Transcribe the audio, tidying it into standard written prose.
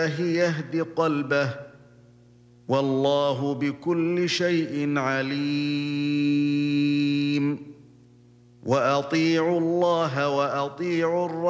يهد قلبه والله بكل شيء عليم وأطيعوا الله وأطيعوا الرسول